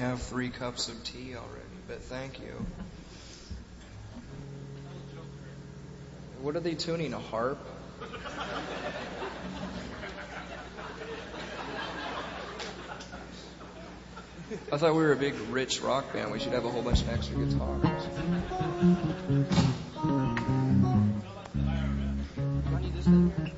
have 3 cups of tea already, but thank you. What are they tuning, a harp? I thought we were a big, rich rock band. We should have a whole bunch of extra guitars. Do I need this thing here?